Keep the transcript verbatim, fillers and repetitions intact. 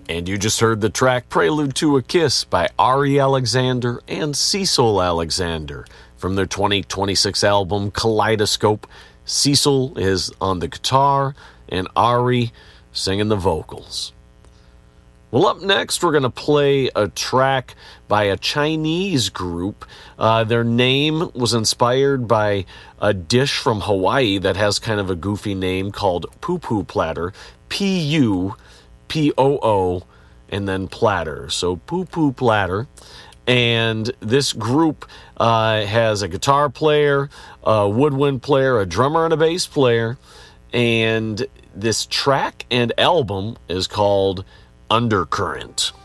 And you just heard the track Prelude to a Kiss by Ari Alexander and Cecil Alexander from their twenty twenty-six album Kaleidoscope. Cecil is on the guitar and Ari singing the vocals. Well, up next, we're going to play a track by a Chinese group. Uh, their name was inspired by a dish from Hawaii that has kind of a goofy name called Poo Poo Platter. P U P O O and then Platter. So Poo Poo Platter. And this group uh, has a guitar player, a woodwind player, a drummer, and a bass player. And this track and album is called Undercurrent.